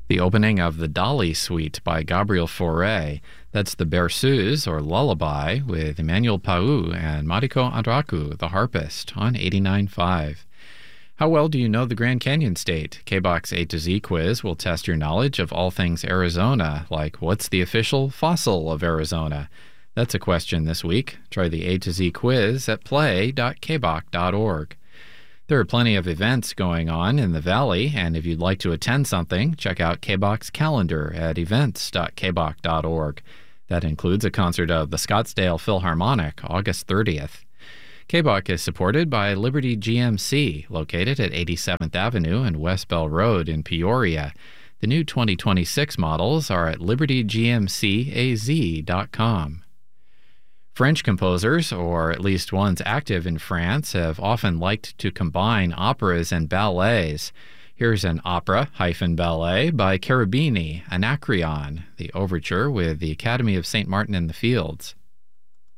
The opening of the Dali Suite by Gabriel Fauré. That's the Berceuse, or Lullaby, with Emmanuel Pau and Mariko Andraku, the harpist, on 89.5. How well do you know the Grand Canyon State? KBOX A to Z quiz will test your knowledge of all things Arizona, like what's the official fossil of Arizona? That's a question this week. Try the A to Z quiz at play.kbox.org. There are plenty of events going on in the Valley, and if you'd like to attend something, check out KBOX calendar at events.kbox.org. That includes a concert of the Scottsdale Philharmonic, August 30th. KBOX is supported by Liberty GMC, located at 87th Avenue and West Bell Road in Peoria. The new 2026 models are at libertygmcaz.com. French composers, or at least ones active in France, have often liked to combine operas and ballets. Here's an opera-ballet by Cherubini, Anacreon, the overture with the Academy of St. Martin in the Fields.